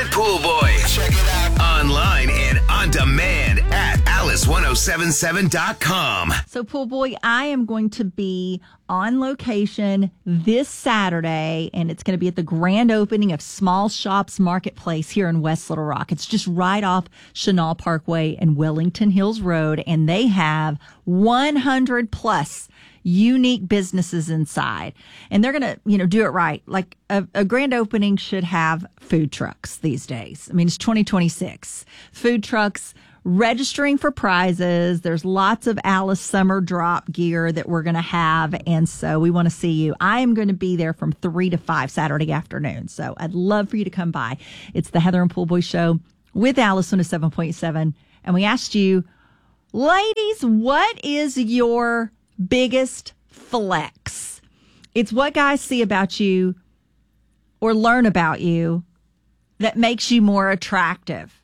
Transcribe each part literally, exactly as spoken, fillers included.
and Pool Boy. Check it out. Online and on demand at alice ten seventy-seven dot com. So, Pool Boy, I am going to be on location this Saturday, and it's going to be at the grand opening of Small Shops Marketplace here in West Little Rock. It's just right off Chenal Parkway and Wellington Hills Road, and they have one hundred plus unique businesses inside, and they're going to, you know, do it right. Like a, a grand opening should have food trucks these days. I mean, it's twenty twenty-six. Food trucks registering for prizes. There's lots of Alice Summer Drop gear that we're going to have, and so we want to see you. I am going to be there from three to five Saturday afternoon, so I'd love for you to come by. It's the Heather and Pool Boy Show with Alice one oh seven point seven, and we asked you, ladies, what is your biggest flex? It's what guys see about you or learn about you that makes you more attractive.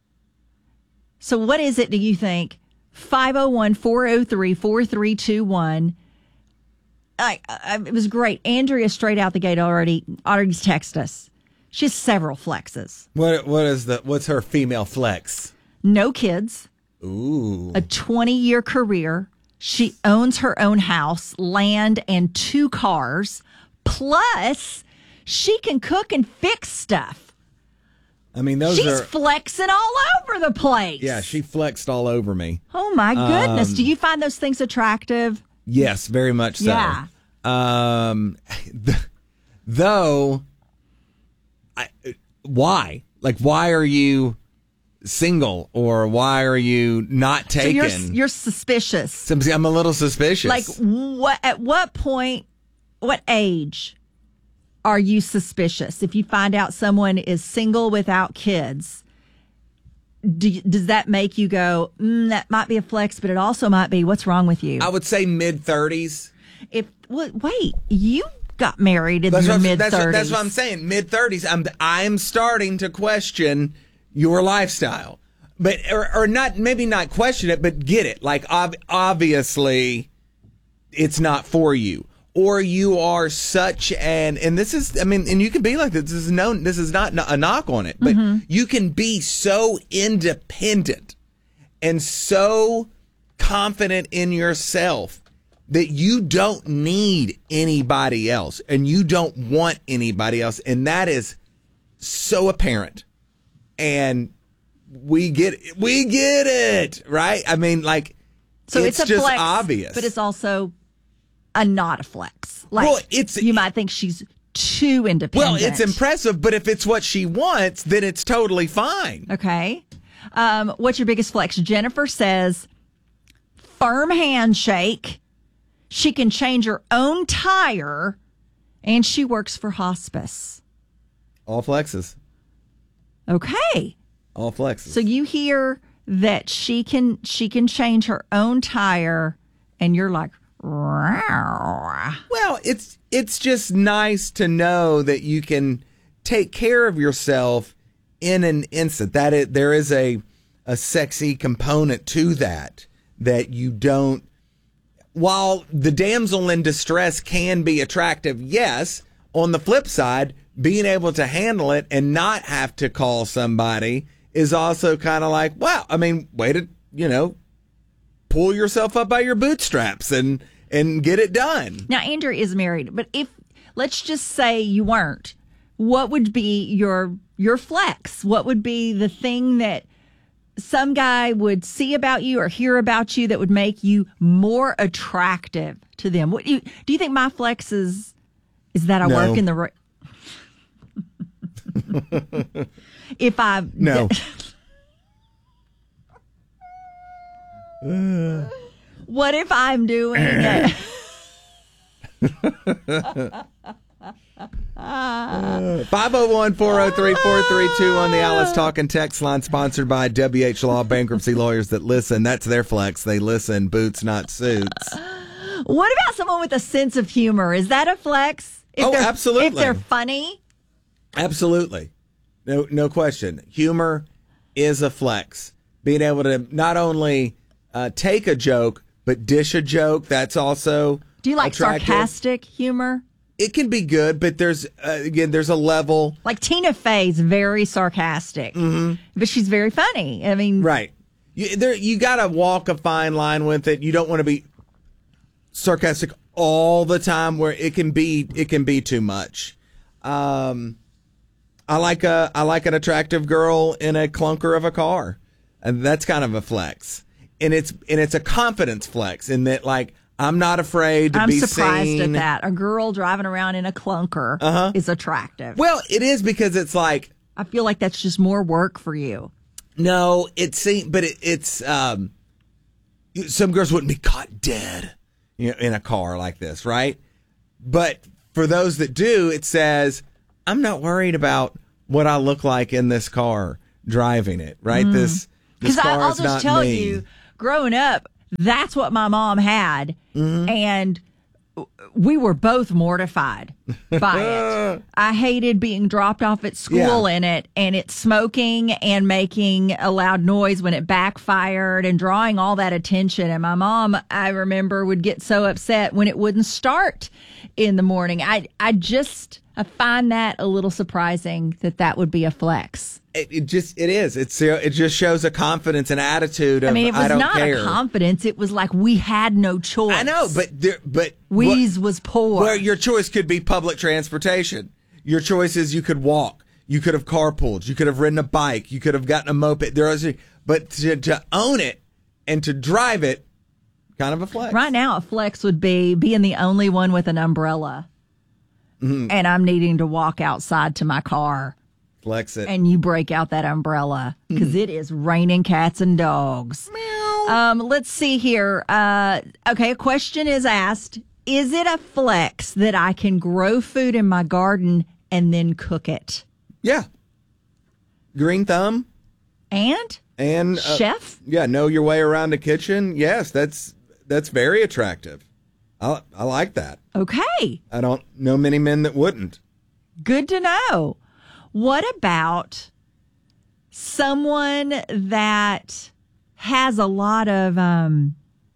So what is it, do you think? five oh one, four oh three, four three two one. I, I, it was great. Andrea straight out the gate already already texted us. She has several flexes. What what is the what's her female flex? No kids. Ooh. A twenty-year career. She owns her own house, land, and two cars. Plus, she can cook and fix stuff. I mean, those She's are... flexing all over the place. Yeah, she flexed all over me. Oh, my goodness. Um, Do you find those things attractive? Yes, very much so. Yeah. Um, th- though, I, why? Like, why are you single, or why are you not taken? So you're, you're suspicious. So I'm a little suspicious. Like, what? At what point, what age are you suspicious? If you find out someone is single without kids, do you, does that make you go, mm, that might be a flex, but it also might be, what's wrong with you? I would say mid thirties. If well, wait, you got married in That's your what, mid that's, thirties. what, that's what I'm saying. Mid thirties. I'm I'm starting to question your lifestyle, but or, or not. Maybe not question it, but get it. Like ob- obviously, it's not for you, or you are such an. And this is. I mean, and you can be like this. This is no. This is not a knock on it, but mm-hmm. you can be so independent and so confident in yourself that you don't need anybody else, and you don't want anybody else, and that is so apparent. And we get it. We get it, right? I mean, like, so it's, it's a just flex, obvious. but it's also a not a flex. Like, well, it's, you might think she's too independent. Well, it's impressive, but if it's what she wants, then it's totally fine. Okay. Um, what's your biggest flex? Jennifer says, firm handshake. She can change her own tire, and she works for hospice. All flexes. Okay. All flexes. So you hear that she can she can change her own tire, and you're like, rawr. Well, it's it's just nice to know that you can take care of yourself in an instant. That it, there is a a sexy component to that, that you don't. While the damsel in distress can be attractive, yes, on the flip side, being able to handle it and not have to call somebody is also kind of like, wow, I mean, way to, you know, pull yourself up by your bootstraps and, and get it done. Now, Andrew is married, but if, let's just say you weren't, what would be your, your flex? What would be the thing that some guy would see about you or hear about you that would make you more attractive to them? What do you, do you think my flex is, is that I No. work in the right? If I No. What if I'm doing it? five oh one, four oh three, four three two on the Alice Talking text line, sponsored by W H Law, bankruptcy lawyers that listen. That's their flex. They listen, boots, not suits. What about someone with a sense of humor? Is that a flex? If Oh, they're- absolutely. If they're funny? Absolutely. No, no question. Humor is a flex. Being able to not only uh, take a joke, but dish a joke, that's also Do you like attractive. sarcastic humor? it can be good, but there's uh, again there's a level. Like Tina Fey's very sarcastic, mm-hmm. but she's very funny. I mean, right? You, there, you got to walk a fine line with it. You don't want to be sarcastic all the time, where it can be it can be too much. Um, I like a I like an attractive girl in a clunker of a car, and that's kind of a flex. And it's and it's a confidence flex in that, like, I'm not afraid to I'm be surprised seen. at that. A girl driving around in a clunker Uh-huh. is attractive. Well, it is, because it's like, I feel like that's just more work for you. no, it seems, but it, it's um, some girls wouldn't be caught dead, you know, in a car like this, right? But for those that do, it says, I'm not worried about what I look like in this car driving it, right? Mm. This this car I'll is just not tell me. you, growing up, that's what my mom had, mm-hmm. and we were both mortified by it. I hated being dropped off at school Yeah. in it, and it smoking and making a loud noise when it backfired and drawing all that attention. And my mom, I remember, would get so upset when it wouldn't start in the morning. I, I just, I find that a little surprising that that would be a flex. It, it just it is. It's it just shows a confidence and attitude of I mean, it was I don't not care. a confidence. It was like we had no choice. I know, but there, but Weeze was poor. Well, your choice could be public transportation. Your choice is you could walk, you could have carpooled, you could have ridden a bike, you could have gotten a moped. There was, but to, to own it and to drive it, kind of a flex. Right now, a flex would be being the only one with an umbrella, mm-hmm. and I'm needing to walk outside to my car. Flex it. And you break out that umbrella because it is raining cats and dogs. Meow. Um, let's see here. Uh, okay, a question is asked. Is it a flex that I can grow food in my garden and then cook it? Yeah. Green thumb. And? And uh, chef? Yeah, know your way around the kitchen. Yes, that's that's very attractive. I, I like that. Okay. I don't know many men that wouldn't. Good to know. What about someone that has a lot of, um,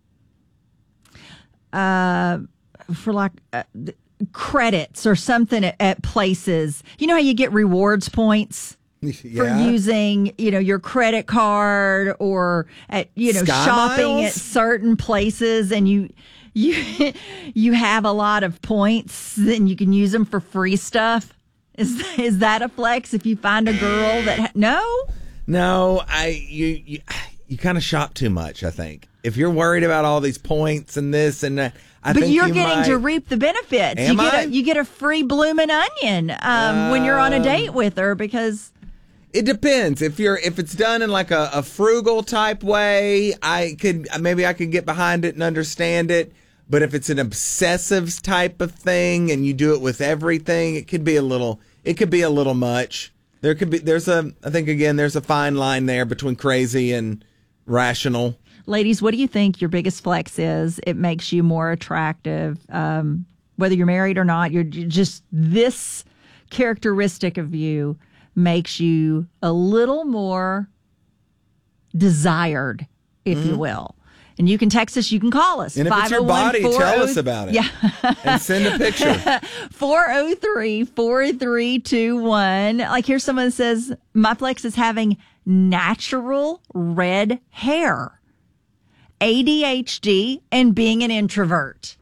uh, for like uh, credits or something at, at places? You know how you get rewards points yeah. for using, you know, your credit card or at, you know, Sky shopping miles? at certain places, and you you you have a lot of points, then you can use them for free stuff. Is is that a flex if you find a girl that ha- no? No, I you you, you kind of shop too much, I think. If you're worried about all these points and this and that, I but think you're you getting might, to reap the benefits. Am you get I? a you get a free blooming onion um, when you're on a date with her, because it depends. If you're if it's done in like a, a frugal type way, I could maybe I could get behind it and understand it. But if it's an obsessive type of thing and you do it with everything, it could be a little it could be a little much. There could be there's a I think again there's a fine line there between crazy and rational. Ladies, what do you think your biggest flex is? It makes you more attractive, um, whether you're married or not. You're just this characteristic of you makes you a little more desired, if mm-hmm. you will. And you can text us, you can call us. And if it's your body, tell us about it. Yeah. And send a picture. four oh three, four three two one. Like, here's someone that says, my flex is having natural red hair, A D H D, and being an introvert.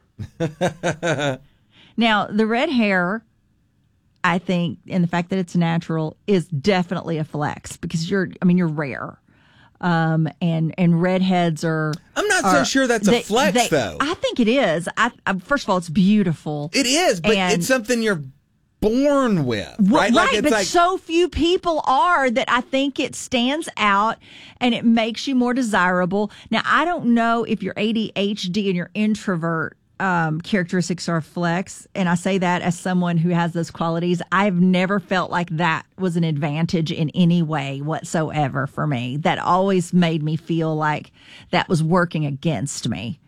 Now, the red hair, I think, and the fact that it's natural is definitely a flex because you're, I mean, you're rare. Um, and, and redheads are. I'm not are, so sure that's they, a flex, they, though. I think it is. I, I, first of all, it's beautiful. It is, but and, it's something you're born with, well, right? Right, like it's but like, so few people are that I think it stands out and it makes you more desirable. Now, I don't know if your A D H D and your introvert um, characteristics are flex, and I say that as someone who has those qualities. I've never felt like that was an advantage in any way whatsoever for me. That always made me feel like that was working against me.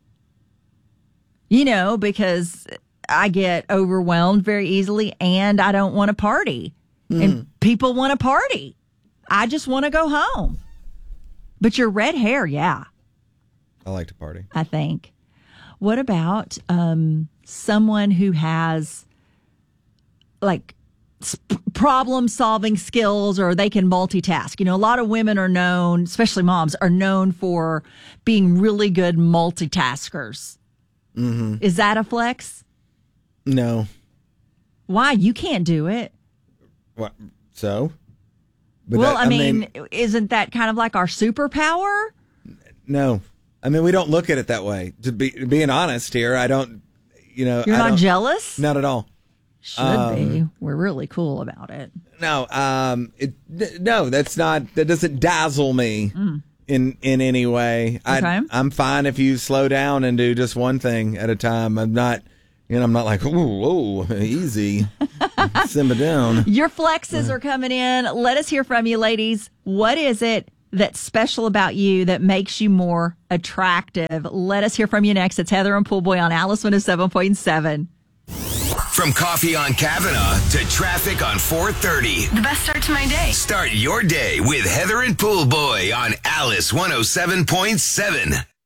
You know, because I get overwhelmed very easily and I don't want to party. Mm. And people want to party. I just want to go home. But your red hair, yeah. I like to party. I think. What about um, someone who has like sp- problem solving skills, or they can multitask. You know, a lot of women are known, especially moms, are known for being really good multitaskers. Mm-hmm. Is that a flex? No. Why? You can't do it. What? So? But well, that, I, mean, I mean, isn't that kind of like our superpower? No. I mean, we don't look at it that way. To be being honest here, I don't, you know. You're I not don't, jealous? Not at all. Should um, be. We're really cool about it. No, um, it, no, that's not, that doesn't dazzle me mm. in, in any way. I, okay. I'm fine if you slow down and do just one thing at a time. I'm not, you know, I'm not like, ooh, whoa, easy. Simmer down. Your flexes are coming in. Let us hear from you, ladies. What is it that's special about you that makes you more attractive? Let us hear from you next. It's Heather and Poolboy on Alice one oh seven point seven. From coffee on Kavanaugh to traffic on four thirty. The best start to my day. Start your day with Heather and Poolboy on Alice one oh seven point seven.